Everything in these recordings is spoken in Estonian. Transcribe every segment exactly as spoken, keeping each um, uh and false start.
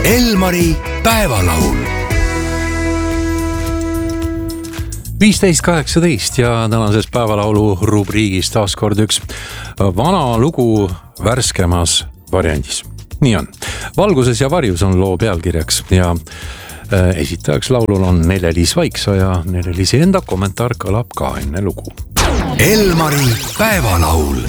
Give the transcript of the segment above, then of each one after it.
Elmari päevalaul. viisteist kaheksateist ja tänases päevalaulu rubriigis taas kord üks vana lugu värskemas variandis. Nii on. Valguses ja varjus on loo pealkirjaks ja esitajaks laulul on Nele-Liis Vaiksa ja Nele-Liisi enda kommentaar kõlab ka enne lugu. Elmari päevalaul.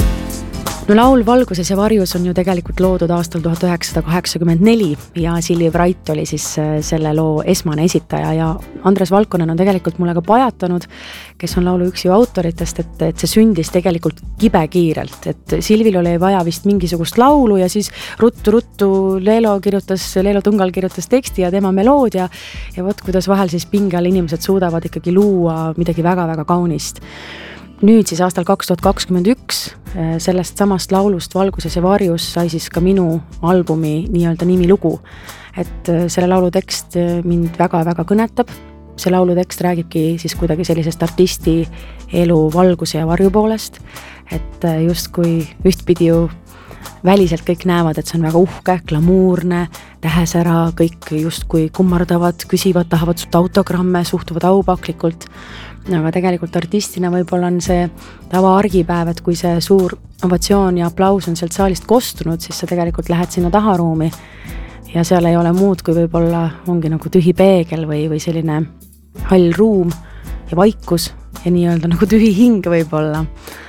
No laul Valguses ja varjus on ju tegelikult loodud aastal tuhat üheksasada kaheksakümmend neli ja Silvi Vrait oli siis selle loo esmane esitaja ja Andres Valkonen on tegelikult mulle ka pajatanud, kes on laulu üks ju autoritest, et, et see sündis tegelikult kibe kiirelt, et Silvil oli vaja vist mingisugust laulu ja siis ruttu-ruttu Leelo kirjutas, Leelo Tungal kirjutas teksti ja tema meloodia ja võt, kuidas vahel siis pinge all inimesed suudavad ikkagi luua midagi väga-väga kaunist. Nüüd siis aastal kaks tuhat kakskümmend üks sellest samast laulust Valguses ja varjus sai siis ka minu albumi nii-öelda nimi lugu. Et selle laulu tekst mind väga-väga kõnetab. See laulu tekst räägibki siis kuidagi sellisest artisti elu valguse ja varju poolest. Et just kui ühtpidi ju väliselt kõik näevad, et see on väga uhke, glamuurne, tähesära, kõik just kui kummardavad, küsivad, tahavad sut autogramme, suhtuvad aupaklikult. Aga tegelikult artistina võib-olla on see tava argipäev, et kui see suur ovatsioon ja aplaus on sealt saalist kostunud, siis sa tegelikult lähed sinna taharuumi ja seal ei ole muud, kui võib-olla ongi nagu tühi peegel või, või selline hall ruum ja vaikus ja nii-öelda nagu tühi hing võib-olla.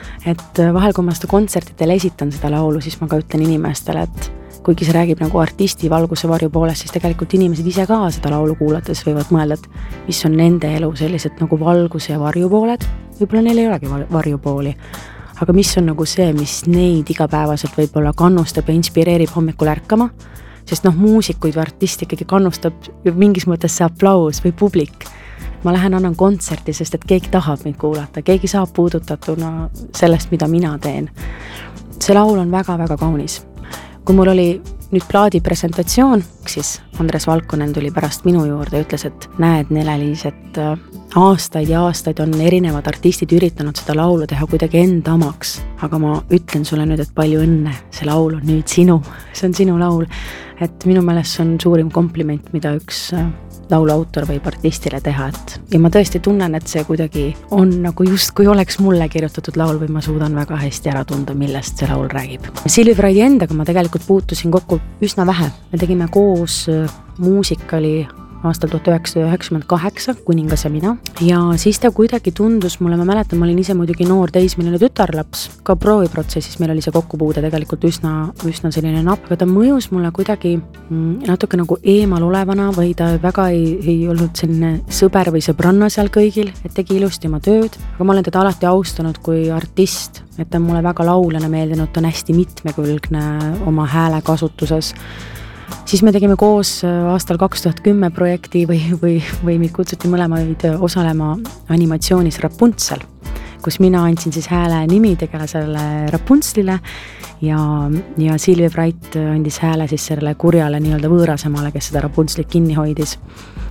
Et vahel, kui ma seda kontsertidele esitan seda laulu, siis ma ka ütlen inimestele, et kuigi see räägib nagu artisti valguse varju poolest, siis tegelikult inimesed ise ka seda laulu kuulates võivad mõelda, et mis on nende elu sellised nagu valguse ja varju pooled. Võib-olla neil ei olegi varju pooli, aga mis on nagu see, mis neid igapäevaselt võib-olla kannustab ja inspireerib hommikul ärkama, sest noh, muusikuid või artisti ikkagi kannustab mingis mõttes see aplaus või publik. Ma lähen annan kontserti, sest et keegi tahab mind kuulata, keegi saab puudutatuna sellest, mida mina teen. See laul on väga-väga kaunis. Kui mul oli nüüd plaadi presentatsioon, siis Andres Valkonen tuli pärast minu juurde ja ütles, et näed Nele-Liis, et aastaid ja aastaid on erinevad artistid üritanud seda laulu teha kuidagi enda omaks. Aga ma ütlen sulle nüüd, et palju õnne, see laul on nüüd sinu, see on sinu laul. Et minu meelest see on suurim kompliment, mida üks lauluautor võib artistile teha, et ja ma tõesti tunnen, et see kuidagi on nagu just kui oleks mulle kirjutatud laul või ma suudan väga hästi ära tunda, millest see laul räägib. Silvi Vraidi endaga ma tegelikult puutusin kokku üsna vähe. Me tegime koos muusikali aastal tuhat üheksasada üheksakümmend kaheksa, Kuningas ja mina. Ja siis ta kuidagi tundus mulle, ma mäletan, ma olin ise muidugi noor teismeline tütarlaps, ka prooviprotsessis meil oli see kokkupuude tegelikult üsna, üsna selline napp, aga ta mõjus mulle kuidagi natuke nagu eemal olevana või ta väga ei, ei olnud selline sõber või sõbranna seal kõigil, et tegi ilusti oma tööd, aga ma olen teda alati austanud kui artist, et ta on mulle väga laulena meeldinud, ta on hästi mitmekülgne oma hääle kasutuses. Siis me tegime koos aastal kaks tuhat kümme projekti või, või, või meid kutsuti mõlemaid osalema animatsioonis Rapunzel, kus mina andsin siis hääle nimi tegelasele Rapunzelile ja, ja Silvi Vrait andis hääle siis selle kurjale nii-öelda võõrasemale, kes seda Rapunzelit kinni hoidis.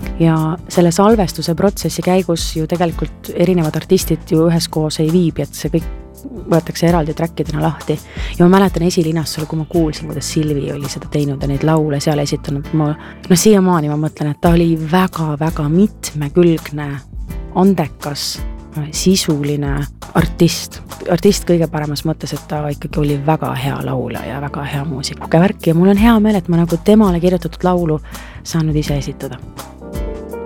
Ja selle salvestuse protsessi käigus ju tegelikult erinevad artistid ju üheskoos ei viibi, et see kõik võetakse eraldi trackidena lahti. Ja ma mäletan esilinnastul, kui ma kuulsin, kuidas Silvi oli seda teinud ja neid laule seal esitanud. Ma, no siiamaani ma mõtlen, et ta oli väga-väga mitmekülgne, andekas, sisuline artist. Artist kõige paremas mõttes, et ta ikkagi oli väga hea laulja ja väga hea muusikuga värk. Ja mul on hea meel, et ma nagu temale kirjutatud laulu saan nüüd ise esitada.